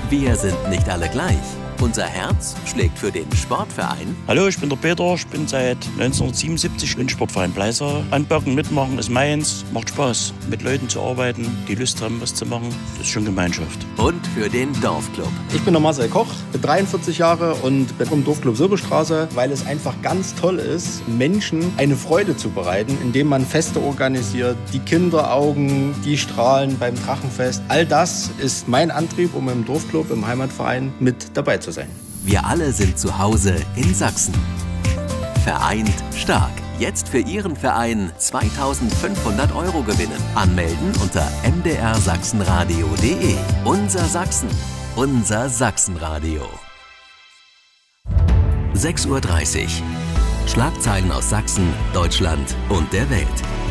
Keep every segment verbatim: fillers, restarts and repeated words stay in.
Wir sind nicht alle gleich. Unser Herz schlägt für den Sportverein. Hallo, ich bin der Peter. Ich bin seit neunzehnhundertsiebenundsiebzig im Sportverein Bleisau. Anpacken, mitmachen ist meins. Macht Spaß, mit Leuten zu arbeiten, die Lust haben, was zu machen. Das ist schon Gemeinschaft. Und für den Dorfclub. Ich bin der Marcel Koch, bin dreiundvierzig Jahre und bin im Dorfclub Silberstraße, weil es einfach ganz toll ist, Menschen eine Freude zu bereiten, indem man Feste organisiert, die Kinderaugen, die Strahlen beim Drachenfest. All das ist mein Antrieb, um im Dorfclub, im Heimatverein mit dabei zu sein. zu sein. Wir alle sind zu Hause in Sachsen. Vereint stark. Jetzt für Ihren Verein zweitausendfünfhundert Euro gewinnen. Anmelden unter m d r sachsenradio punkt d e. Unser Sachsen. Unser Sachsenradio. sechs Uhr dreißig. Schlagzeilen aus Sachsen, Deutschland und der Welt.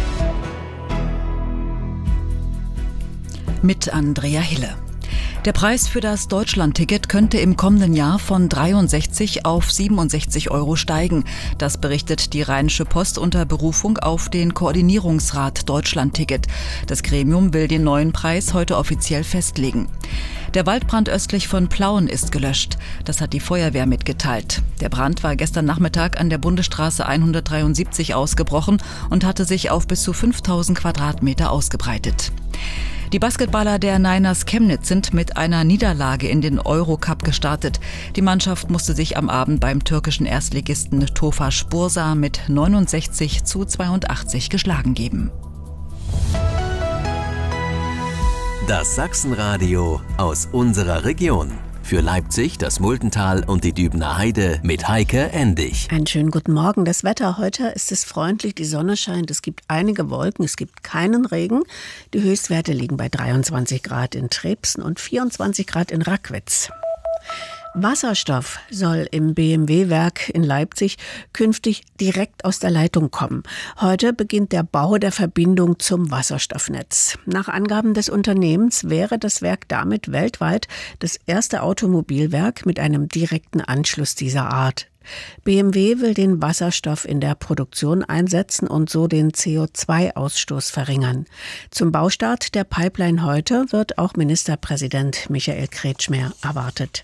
Mit Andrea Hille. Der Preis für das Deutschlandticket könnte im kommenden Jahr von dreiundsechzig auf siebenundsechzig Euro steigen. Das berichtet die Rheinische Post unter Berufung auf den Koordinierungsrat Deutschlandticket. Das Gremium will den neuen Preis heute offiziell festlegen. Der Waldbrand östlich von Plauen ist gelöscht. Das hat die Feuerwehr mitgeteilt. Der Brand war gestern Nachmittag an der Bundesstraße hundertdreiundsiebzig ausgebrochen und hatte sich auf bis zu fünftausend Quadratmeter ausgebreitet. Die Basketballer der Niners Chemnitz sind mit einer Niederlage in den Eurocup gestartet. Die Mannschaft musste sich am Abend beim türkischen Erstligisten Tofaş Bursa mit neunundsechzig zu zweiundachtzig geschlagen geben. Das Sachsenradio aus unserer Region. Für Leipzig, das Multental und die Dübener Heide mit Heike Endig. Einen schönen guten Morgen. Das Wetter heute ist es freundlich, die Sonne scheint, es gibt einige Wolken, es gibt keinen Regen. Die Höchstwerte liegen bei dreiundzwanzig Grad in Trebsen und vierundzwanzig Grad in Rackwitz. Wasserstoff soll im B M W-Werk in Leipzig künftig direkt aus der Leitung kommen. Heute beginnt der Bau der Verbindung zum Wasserstoffnetz. Nach Angaben des Unternehmens wäre das Werk damit weltweit das erste Automobilwerk mit einem direkten Anschluss dieser Art. B M W will den Wasserstoff in der Produktion einsetzen und so den C O zwei Ausstoß verringern. Zum Baustart der Pipeline heute wird auch Ministerpräsident Michael Kretschmer erwartet.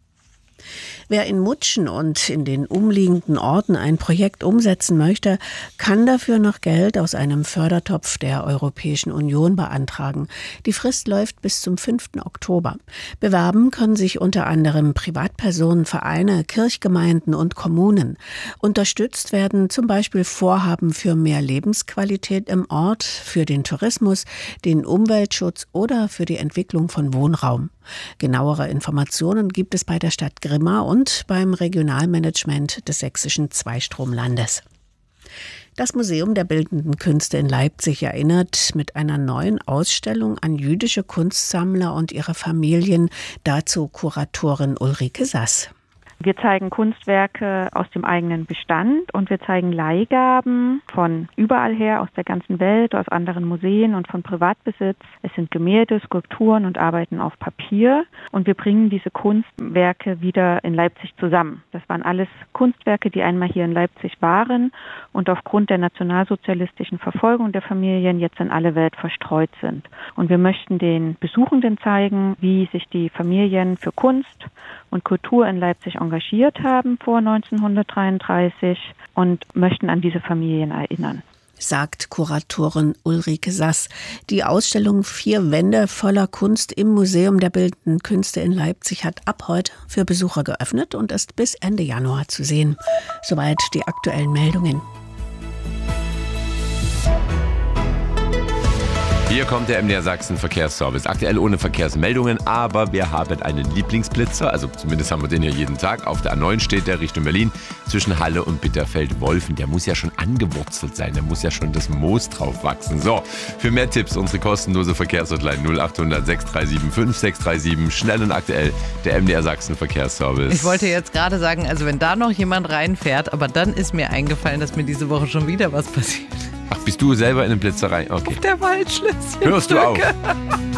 Wer in Mutschen und in den umliegenden Orten ein Projekt umsetzen möchte, kann dafür noch Geld aus einem Fördertopf der Europäischen Union beantragen. Die Frist läuft bis zum fünften Oktober. Bewerben können sich unter anderem Privatpersonen, Vereine, Kirchgemeinden und Kommunen. Unterstützt werden zum Beispiel Vorhaben für mehr Lebensqualität im Ort, für den Tourismus, den Umweltschutz oder für die Entwicklung von Wohnraum. Genauere Informationen gibt es bei der Stadt Grimma und beim Regionalmanagement des sächsischen Zweistromlandes. Das Museum der Bildenden Künste in Leipzig erinnert mit einer neuen Ausstellung an jüdische Kunstsammler und ihre Familien. Dazu Kuratorin Ulrike Sass. Wir zeigen Kunstwerke aus dem eigenen Bestand und wir zeigen Leihgaben von überall her, aus der ganzen Welt, aus anderen Museen und von Privatbesitz. Es sind Gemälde, Skulpturen und Arbeiten auf Papier und wir bringen diese Kunstwerke wieder in Leipzig zusammen. Das waren alles Kunstwerke, die einmal hier in Leipzig waren und aufgrund der nationalsozialistischen Verfolgung der Familien jetzt in alle Welt verstreut sind. Und wir möchten den Besuchenden zeigen, wie sich die Familien für Kunst und Kultur in Leipzig engagiert haben vor neunzehnhundertdreiunddreißig und möchten an diese Familien erinnern. Sagt Kuratorin Ulrike Sass. Die Ausstellung Vier Wände voller Kunst im Museum der Bildenden Künste in Leipzig hat ab heute für Besucher geöffnet und ist bis Ende Januar zu sehen. Soweit die aktuellen Meldungen. Hier kommt der M D R Sachsen Verkehrsservice. Aktuell ohne Verkehrsmeldungen, aber wir haben einen Lieblingsblitzer, also zumindest haben wir den hier jeden Tag. Auf der A neun steht der Richtung Berlin zwischen Halle und Bitterfeld-Wolfen. Der muss ja schon angewurzelt sein, da muss ja schon das Moos drauf wachsen. So, für mehr Tipps unsere kostenlose Verkehrshotline null acht hundert sechs drei sieben fünf sechs drei sieben. Schnell und aktuell der M D R Sachsen Verkehrsservice. Ich wollte jetzt gerade sagen, also wenn da noch jemand reinfährt, aber dann ist mir eingefallen, dass mir diese Woche schon wieder was passiert. Ach, bist du selber in den Blitzer rein? Okay. Auf der Waldschlösschen. Hörst du auf?